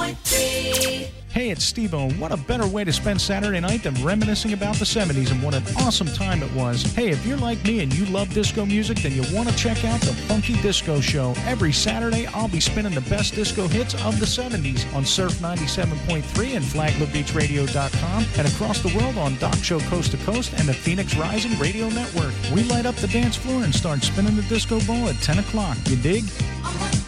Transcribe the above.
107.3. Hey, it's Steve-O. What a better way to spend Saturday night than reminiscing about the 70s and what an awesome time it was. Hey, if you're like me and you love disco music, then you'll want to check out the Funky Disco Show. Every Saturday, I'll be spinning the best disco hits of the 70s on Surf 97.3 and FlaglerBeachRadio.com and across the world on Doc Show Coast to Coast and the Phoenix Rising Radio Network. We light up the dance floor and start spinning the disco ball at 10 o'clock. You dig?